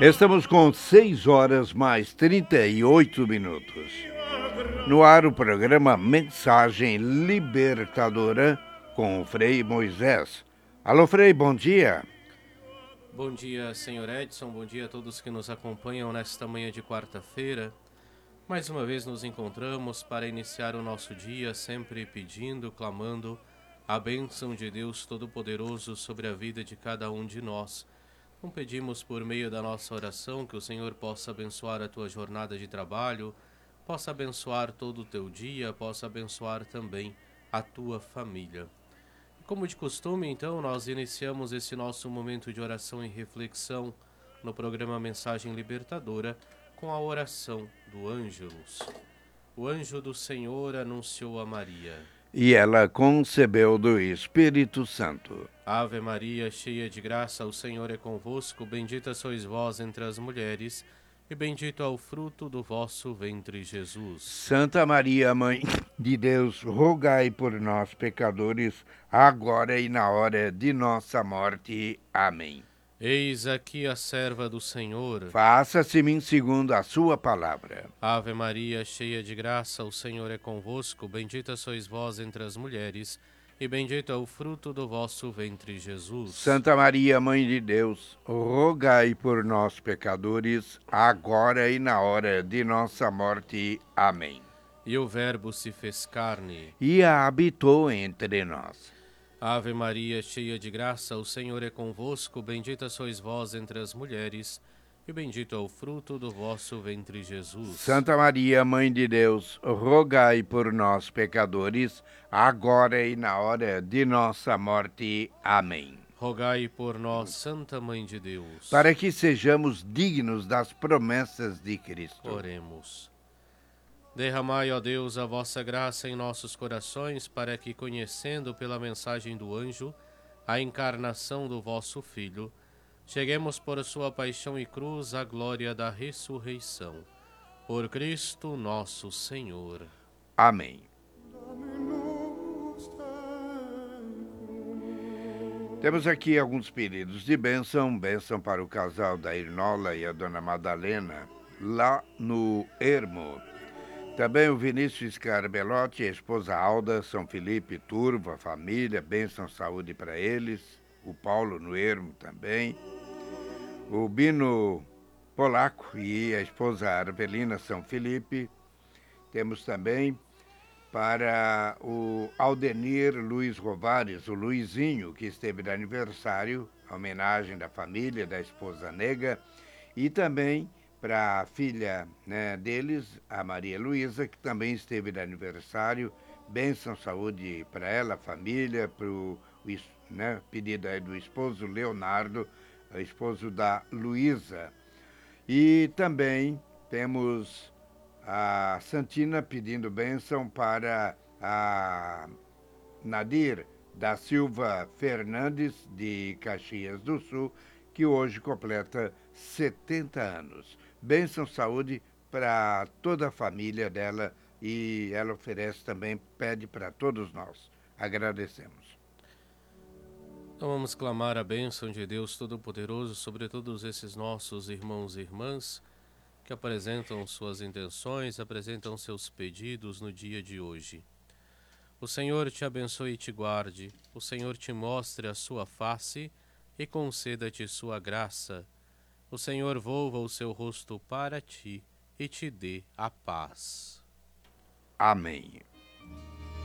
Estamos com 6 horas mais 38 minutos. No ar o programa Mensagem Libertadora com o Frei Moisés. Alô, Frei, bom dia. Bom dia, senhor Edson, bom dia a todos que nos acompanham nesta manhã de quarta-feira. Mais uma vez nos encontramos para iniciar o nosso dia, sempre pedindo, clamando a bênção de Deus Todo-Poderoso sobre a vida de cada um de nós. Então pedimos por meio da nossa oração que o Senhor possa abençoar a tua jornada de trabalho, possa abençoar todo o teu dia, possa abençoar também a tua família. Como de costume, então, nós iniciamos esse nosso momento de oração e reflexão no programa Mensagem Libertadora com a oração do Ângelus. O anjo do Senhor anunciou a Maria. E ela concebeu do Espírito Santo. Ave Maria, cheia de graça, o Senhor é convosco, bendita sois vós entre as mulheres, e bendito é o fruto do vosso ventre, Jesus. Santa Maria, Mãe de Deus, rogai por nós, pecadores, agora e na hora de nossa morte. Amém. Eis aqui a serva do Senhor. Faça-se-me segundo a sua palavra. Ave Maria, cheia de graça, o Senhor é convosco, bendita sois vós entre as mulheres, e bendito é o fruto do vosso ventre, Jesus. Santa Maria, Mãe de Deus, rogai por nós, pecadores, agora e na hora de nossa morte. Amém. E o Verbo se fez carne. E habitou entre nós. Ave Maria, cheia de graça, o Senhor é convosco, bendita sois vós entre as mulheres, e bendito é o fruto do vosso ventre, Jesus. Santa Maria, Mãe de Deus, rogai por nós, pecadores, agora e na hora de nossa morte. Amém. Rogai por nós, Santa Mãe de Deus, para que sejamos dignos das promessas de Cristo. Oremos. Derramai, ó Deus, a vossa graça em nossos corações, para que, conhecendo pela mensagem do anjo a encarnação do vosso Filho, cheguemos por sua paixão e cruz à glória da ressurreição. Por Cristo nosso Senhor. Amém. Temos aqui alguns pedidos de bênção para o casal da Irnola e a Dona Madalena, lá no Ermo. Também o Vinícius Scarbelotti, a esposa Alda, São Felipe, Turva, família, bênção, saúde para eles. O Paulo no Ermo também. O Bino Polaco e a esposa Arvelina, São Felipe. Temos também para o Aldenir Luiz Rovares, o Luizinho, que esteve de aniversário, a homenagem da família, da esposa Nega, e também para a filha deles, a Maria Luísa, que também esteve de aniversário. Bênção, saúde para ela, a família, para o pedido aí do esposo Leonardo, o esposo da Luísa. E também temos a Santina pedindo bênção para a Nadir da Silva Fernandes, de Caxias do Sul, que hoje completa 70 anos. Bênção, saúde para toda a família dela, e ela oferece também, pede para todos nós. Agradecemos. Então vamos clamar a bênção de Deus Todo-Poderoso sobre todos esses nossos irmãos e irmãs que apresentam suas intenções, apresentam seus pedidos no dia de hoje. O Senhor te abençoe e te guarde, o Senhor te mostre a sua face e conceda-te sua graça. O Senhor volva o seu rosto para ti e te dê a paz. Amém.